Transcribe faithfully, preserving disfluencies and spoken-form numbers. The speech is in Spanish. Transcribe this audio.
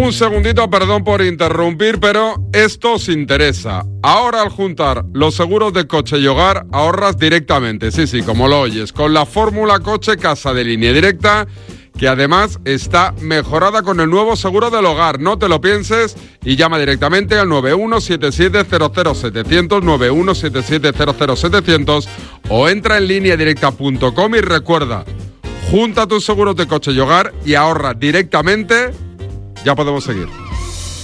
Un segundito, perdón por interrumpir, pero esto os interesa. Ahora, al juntar los seguros de coche y hogar, ahorras directamente, sí, sí, como lo oyes, con la fórmula coche casa de Línea Directa, que además está mejorada con el nuevo seguro del hogar. No te lo pienses y llama directamente al nueve uno siete siete cero cero siete cero cero, nueve uno siete siete cero cero siete cero cero, o entra en línea directa punto com y recuerda, junta tus seguros de coche y hogar y ahorra directamente. Ya podemos seguir.